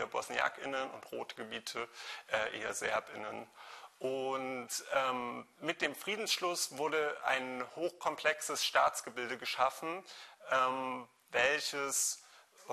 BosniakInnen und rote Gebiete eher SerbInnen. Und mit dem Friedensschluss wurde ein hochkomplexes Staatsgebilde geschaffen, welches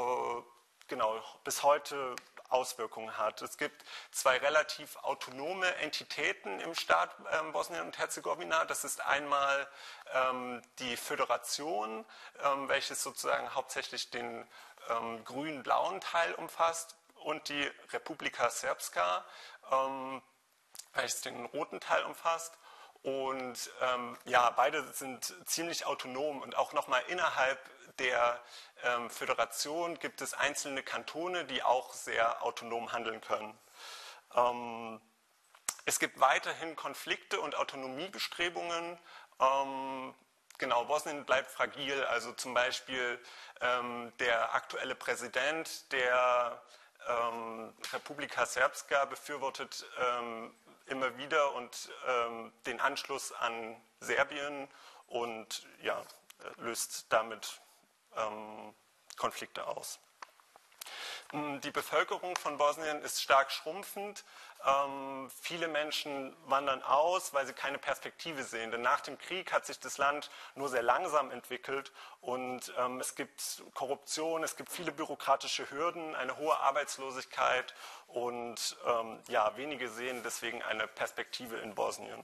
bis heute Auswirkungen hat. Es gibt zwei relativ autonome Entitäten im Staat Bosnien und Herzegowina. Das ist einmal die Föderation, welches sozusagen hauptsächlich den grün-blauen Teil umfasst, und die Republika Srpska, welches den roten Teil umfasst. Und beide sind ziemlich autonom, und auch nochmal innerhalb der Föderation gibt es einzelne Kantone, die auch sehr autonom handeln können. Es gibt weiterhin Konflikte und Autonomiebestrebungen. Bosnien bleibt fragil, also zum Beispiel der aktuelle Präsident der Republika Srpska befürwortet immer wieder den Anschluss an Serbien und löst damit Konflikte aus. Die Bevölkerung von Bosnien ist stark schrumpfend. Viele Menschen wandern aus, weil sie keine Perspektive sehen. Denn nach dem Krieg hat sich das Land nur sehr langsam entwickelt, und es gibt Korruption, es gibt viele bürokratische Hürden, eine hohe Arbeitslosigkeit, und wenige sehen deswegen eine Perspektive in Bosnien.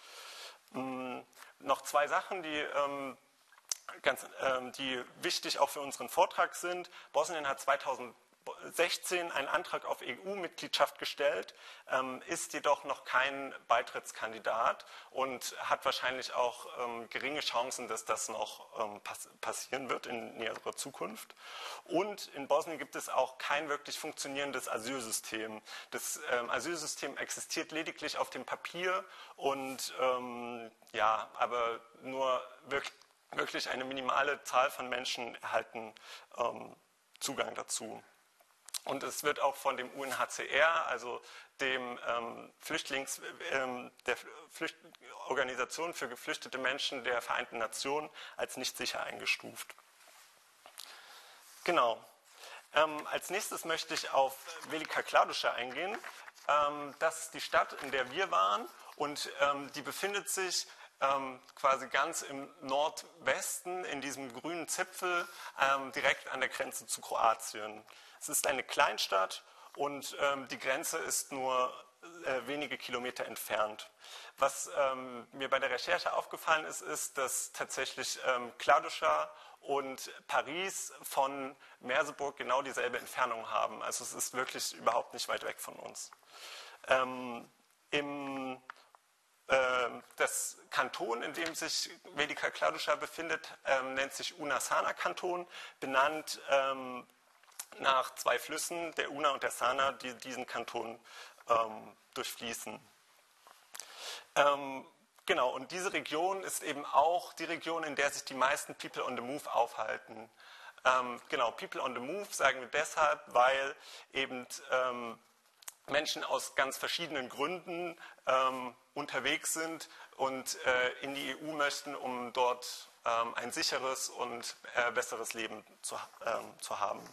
Noch zwei Sachen, die wichtig auch für unseren Vortrag sind. Bosnien hat 2016 einen Antrag auf EU-Mitgliedschaft gestellt, ist jedoch noch kein Beitrittskandidat und hat wahrscheinlich auch geringe Chancen, dass das noch passieren wird in näherer Zukunft. Und in Bosnien gibt es auch kein wirklich funktionierendes Asylsystem. Das Asylsystem existiert lediglich auf dem Papier, und aber nur wirklich eine minimale Zahl von Menschen erhalten Zugang dazu. Und es wird auch von dem UNHCR, also der Organisation für geflüchtete Menschen der Vereinten Nationen, als nicht sicher eingestuft. Genau. Als nächstes möchte ich auf Velika Kladuša eingehen. Das ist die Stadt, in der wir waren, und die befindet sich quasi ganz im Nordwesten, in diesem grünen Zipfel, direkt an der Grenze zu Kroatien. Es ist eine Kleinstadt, und die Grenze ist nur wenige Kilometer entfernt. Was mir bei der Recherche aufgefallen ist, ist, dass tatsächlich Kladuša und Paris von Merseburg genau dieselbe Entfernung haben. Also es ist wirklich überhaupt nicht weit weg von uns. Das Kanton, in dem sich Velika Kladuša befindet, nennt sich Una-Sana-Kanton, benannt nach zwei Flüssen, der Una und der Sana, die diesen Kanton durchfließen. Und diese Region ist eben auch die Region, in der sich die meisten People on the Move aufhalten. People on the Move sagen wir deshalb, weil eben Menschen aus ganz verschiedenen Gründen unterwegs sind und in die EU möchten, um dort ein sicheres und besseres Leben zu haben.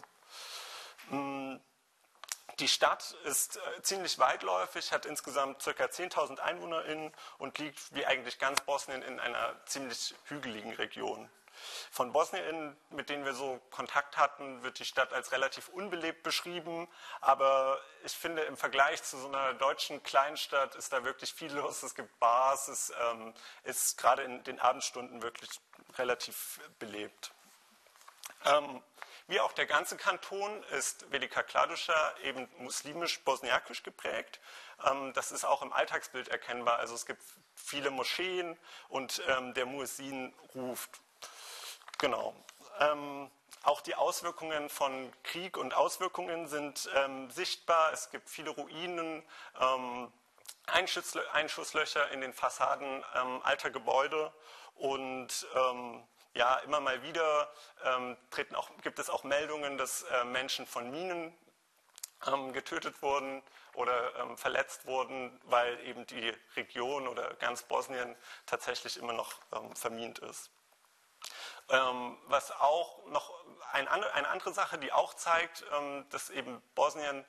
Die Stadt ist ziemlich weitläufig, hat insgesamt ca. 10.000 EinwohnerInnen und liegt wie eigentlich ganz Bosnien in einer ziemlich hügeligen Region. Von BosnierInnen, mit denen wir so Kontakt hatten, wird die Stadt als relativ unbelebt beschrieben, aber ich finde, im Vergleich zu so einer deutschen Kleinstadt ist da wirklich viel los. Es gibt Bars, es ist gerade in den Abendstunden wirklich relativ belebt. Wie auch der ganze Kanton ist Velika Kladuša eben muslimisch-bosniakisch geprägt. Das ist auch im Alltagsbild erkennbar. Also es gibt viele Moscheen, und der Muezzin ruft. Genau. Auch die Auswirkungen von Krieg und Auswirkungen sind sichtbar. Es gibt viele Ruinen, Einschusslöcher in den Fassaden alter Gebäude, und immer mal wieder gibt es auch Meldungen, dass Menschen von Minen getötet wurden oder verletzt wurden, weil eben die Region oder ganz Bosnien tatsächlich immer noch vermint ist. Was auch noch eine andere Sache, die auch zeigt, dass eben Bosnien